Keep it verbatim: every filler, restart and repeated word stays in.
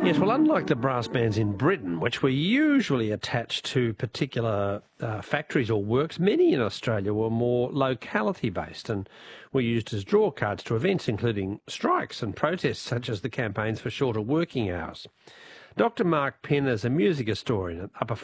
Yes, well, unlike the brass bands in Britain, which were usually attached to particular uh, factories or works, many in Australia were more locality-based and were used as draw cards to events including strikes and protests such as the campaigns for shorter working hours. Doctor Mark Penn is a music historian at Upper